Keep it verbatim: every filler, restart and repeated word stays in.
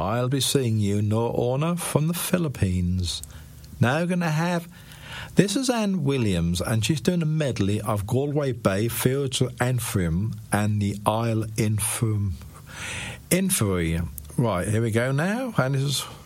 I'll be seeing you, Nor Orna from the Philippines. Now we're going to have... This is Anne Williams, and she's doing a medley of Galway Bay, Fields of Antrim, and the Isle Infum. Infery. Right, here we go now, and this is...